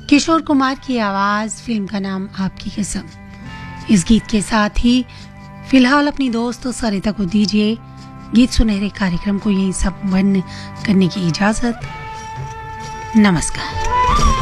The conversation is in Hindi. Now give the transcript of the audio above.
किशोर कुमार की आवाज़, फिल्म का नाम आपकी कसम। इस गीत के साथ ही फिलहाल अपनी दोस्त सरिता को दीजिए गीत सुनहरे कार्यक्रम को यहीं संपन्न करने की इजाज़त। नमस्कार।